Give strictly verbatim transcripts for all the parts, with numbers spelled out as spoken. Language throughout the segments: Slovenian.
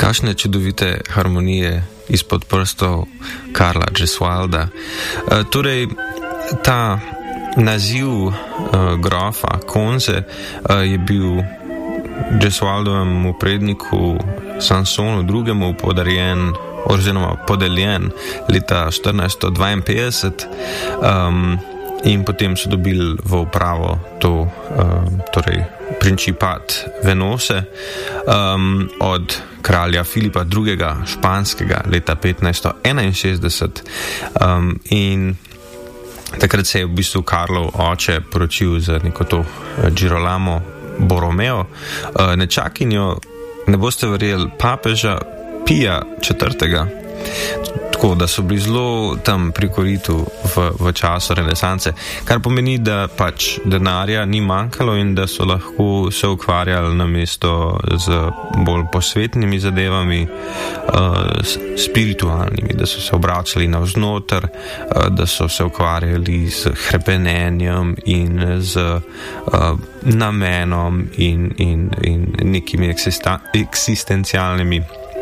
Kakšne čudovite harmonije izpod prstov Karla Gesualda. E, torej, ta naziv e, grofa Konze e, je bil Gesualdovemu predniku Sansonu drugemu podarjen oziroma podeljen leta štirinajststo dvainpetdeset um, in potem so dobili v upravo to, um, torej principat Venose um, od kralja Filipa drugega španskega leta petnajststo enainšestdeset um, in takrat se je v bistvu Karlov oče poročil za neko to Girolamo Borromeo, uh, nečakinjo, ne boste verjeli, papeža Pija četrtega, tako da so bili zelo tam pri koritu v, v času renesance, kar pomeni, da pač denarja ni manjkalo in da so lahko se ukvarjali namesto z bolj posvetnimi zadevami, uh, spiritualnimi, da so se obračali navznoter, uh, da so se ukvarjali z hrepenenjem in z uh, namenom in, in, in nekimi eksista, eksistencialnimi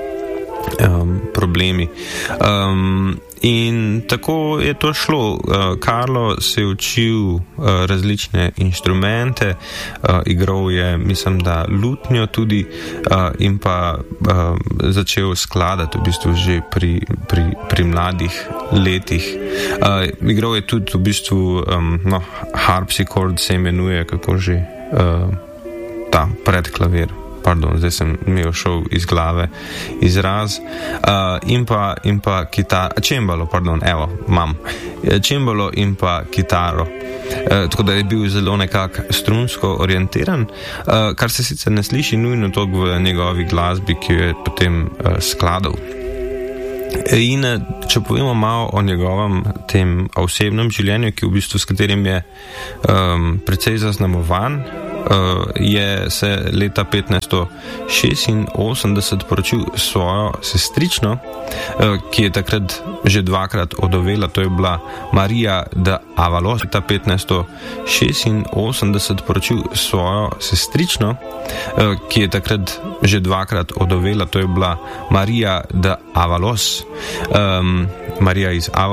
Um, problemi. Um, in tako je to šlo. Uh, Karlo se je učil uh, različne inštrumente, uh, igral je, mislim, da lutnjo tudi uh, in pa uh, začel skladati v bistvu že pri, pri, pri mladih letih. Uh, igral je tudi v bistvu um, no, harpsichord se imenuje, kako že uh, ta predklavir. Pardon, zdaj sem imel šel iz glave izraz, uh, in pa, in pa kitaro, čembalo, pardon, evo, imam, čembalo in pa kitaro. Uh, tako da je bil zelo nekako strunsko orientiran, uh, kar se sicer ne sliši nujno toliko v njegovi glasbi, ki jo je potem uh, skladal. In če povemo malo o njegovem tem osebnem življenju, ki v bistvu s katerim je um, precej zaznamovan, uh, je se leta petnajststo šestinosemdeset poročil svojo sestrično, uh, ki je takrat že dvakrat odovela, to je bila Marija de Avalos. Leta petnajststo šestinosemdeset poročil svojo sestrično, uh, ki je takrat že dvakrat odovela, to je bila Marija de Avalos. Um, Marija iz Avalos